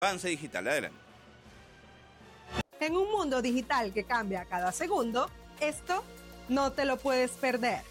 Avance Digital, adelante. En un mundo digital que cambia cada segundo, esto no te lo puedes perder.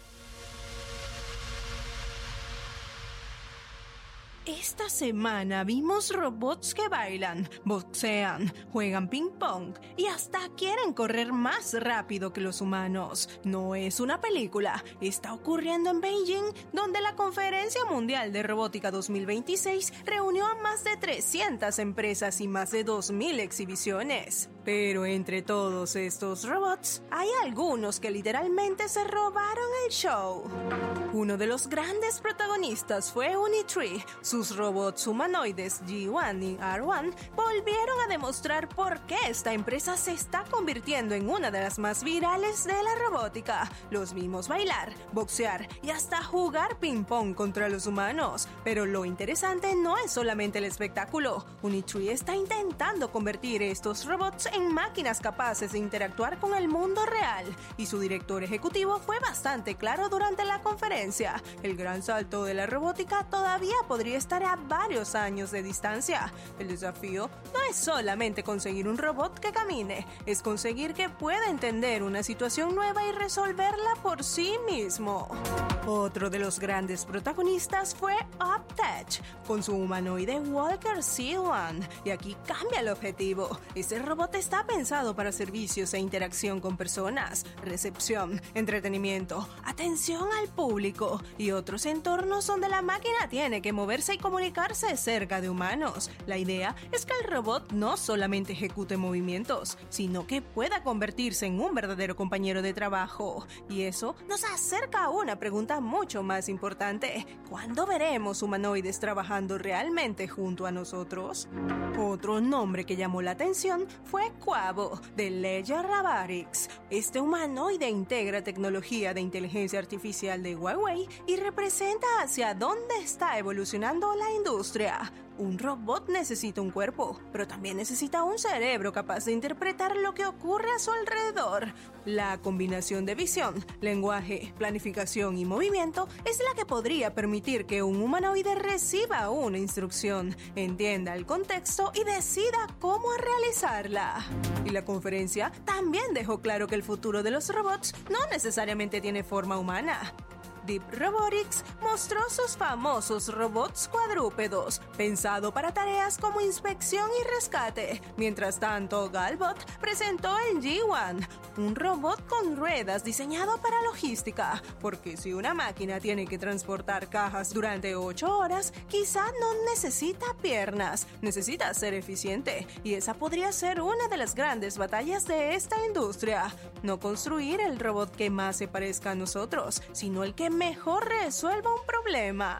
Esta semana vimos robots que bailan, boxean, juegan ping-pong y hasta quieren correr más rápido que los humanos. No es una película, está ocurriendo en Beijing, donde la Conferencia Mundial de Robótica 2026 reunió a más de 300 empresas y más de 2.000 exhibiciones. Pero entre todos estos robots, hay algunos que literalmente se robaron el show. Uno de los grandes protagonistas fue Unitree. Sus robots humanoides G1 y R1 volvieron a demostrar por qué esta empresa se está convirtiendo en una de las más virales de la robótica. Los vimos bailar, boxear y hasta jugar ping-pong contra los humanos. Pero lo interesante no es solamente el espectáculo. Unitree está intentando convertir estos robots en máquinas capaces de interactuar con el mundo real. Y su director ejecutivo fue bastante claro durante la conferencia. El gran salto de la robótica todavía podría estar a varios años de distancia. El desafío no es solamente conseguir un robot que camine, es conseguir que pueda entender una situación nueva y resolverla por sí mismo. Otro de los grandes protagonistas fue UpTech, con su humanoide Walker C1. Y aquí cambia el objetivo. Este robot está pensado para servicios e interacción con personas, recepción, entretenimiento, atención al público y otros entornos donde la máquina tiene que moverse y comunicarse cerca de humanos. La idea es que el robot no solamente ejecute movimientos, sino que pueda convertirse en un verdadero compañero de trabajo. Y eso nos acerca a una pregunta mucho más importante. ¿Cuándo veremos humanoides trabajando realmente junto a nosotros? Otro nombre que llamó la atención fue Quabo, de Ledger Robotics. Este humanoide integra tecnología de inteligencia artificial de Huawei y representa hacia dónde está evolucionando la industria. Un robot necesita un cuerpo, pero también necesita un cerebro capaz de interpretar lo que ocurre a su alrededor. La combinación de visión, lenguaje, planificación y movimiento es la que podría permitir que un humanoide reciba una instrucción, entienda el contexto y decida cómo realizarla. Y la conferencia también dejó claro que el futuro de los robots no necesariamente tiene forma humana. Deep Robotics mostró sus famosos robots cuadrúpedos, pensado para tareas como inspección y rescate. Mientras tanto, Galbot presentó el G1, un robot con ruedas diseñado para logística, porque si una máquina tiene que transportar cajas durante 8 horas, quizá no necesita piernas, necesita ser eficiente, y esa podría ser una de las grandes batallas de esta industria. No construir el robot que más se parezca a nosotros, sino el que mejor resuelva un problema.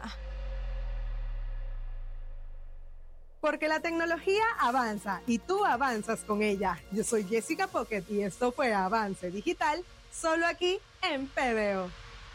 Porque la tecnología avanza y tú avanzas con ella. Yo soy Jessica Pocket y esto fue Avance Digital, solo aquí en PBO.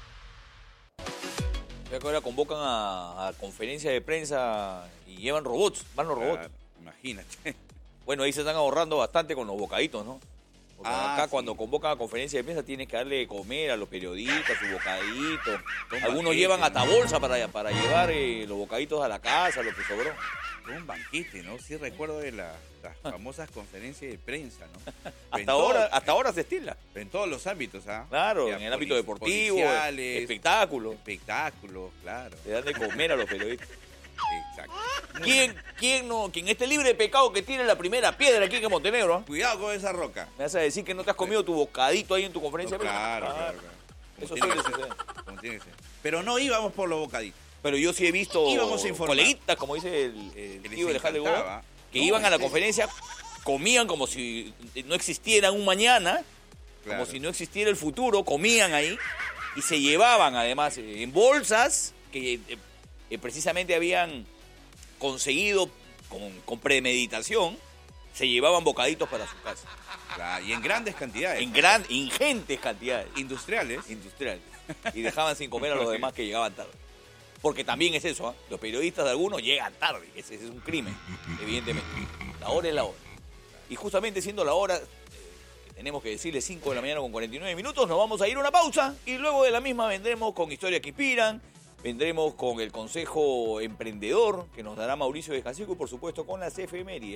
Ya que ahora convocan a conferencia de prensa y llevan robots, van los robots. Claro, imagínate. Bueno, ahí se están ahorrando bastante con los bocaditos, ¿no? Porque acá sí. cuando convocan a conferencia de prensa tienes que darle de comer a los periodistas, su bocadito. Un Algunos banquete, llevan hasta ¿no? bolsa para llevar los bocaditos a la casa, lo que sobró. Un banquete, ¿no? Sí recuerdo de las famosas conferencias de prensa, ¿no? Hasta ahora se estila. En todos los ámbitos, ¿ah? Claro, Ya, en el ámbito deportivo, policiales, espectáculos. espectáculos, claro. Le dan de comer a los periodistas. Exacto. ¿Quién esté libre de pecado que tire la primera piedra aquí en Montenegro? ¿Ah? Cuidado con esa roca. ¿Me vas a decir que no te has comido tu bocadito ahí en tu conferencia de prensa? Claro. Eso Como tiene suele que ser, suceder. como tiene que ser. Pero no íbamos por los bocaditos. Pero yo sí he visto Íbamos a informar. coleguitas, como dice el Que tío les de Jale encantaba. Goa, que No, iban a la es que- conferencia, comían como si no existiera un mañana, Claro. como si no existiera el futuro, comían ahí y se llevaban además en bolsas que precisamente habían conseguido con premeditación, se llevaban bocaditos para su casa. Claro, y en grandes cantidades. Ingentes cantidades. Industriales. Y dejaban sin comer a los demás que llegaban tarde. Porque también es eso, ¿eh? Los periodistas de algunos llegan tarde. Ese es un crimen, evidentemente. La hora es la hora. Y justamente siendo la hora, que tenemos que decirle 5 de la mañana con 49 minutos, nos vamos a ir a una pausa y luego de la misma vendremos con historias que inspiran, Vendremos con el consejo emprendedor que nos dará Mauricio de Jacico y por supuesto con las efemérides.